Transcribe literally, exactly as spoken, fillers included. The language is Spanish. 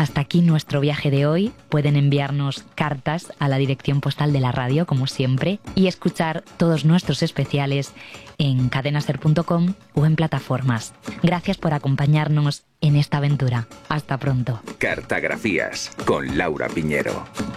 Hasta aquí nuestro viaje de hoy. Pueden enviarnos cartas a la dirección postal de la radio, como siempre, y escuchar todos nuestros especiales en cadenaser punto com o en plataformas. Gracias por acompañarnos en esta aventura. Hasta pronto. Cartagrafías con Laura Piñero.